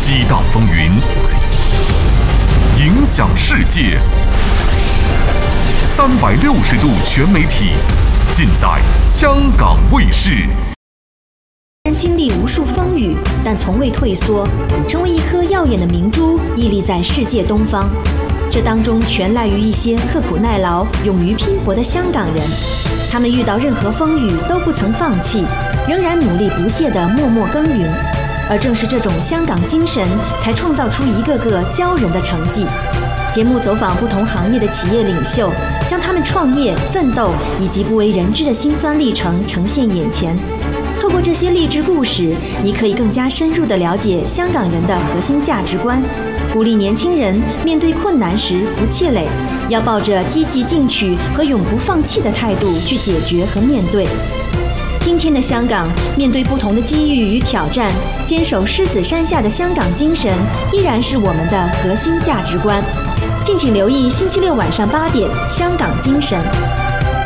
激荡风云，影响世界。360度全媒体，尽在香港卫视。 经历无数风雨，但从未退缩，成为一颗耀眼的明珠，屹立在世界东方。这当中全赖于一些刻苦耐劳、勇于拼搏的香港人。他们遇到任何风雨都不曾放弃，仍然努力不懈地默默耕耘。而正是这种香港精神，才创造出一个个骄人的成绩。节目走访不同行业的企业领袖，将他们创业、奋斗以及不为人知的辛酸历程呈现眼前。透过这些励志故事，你可以更加深入地了解香港人的核心价值观，鼓励年轻人面对困难时不气馁，要抱着积极进取和永不放弃的态度去解决和面对。今天的香港，面对不同的机遇与挑战，坚守狮子山下的香港精神依然是我们的核心价值观。敬请留意星期六晚上8点《香港精神》。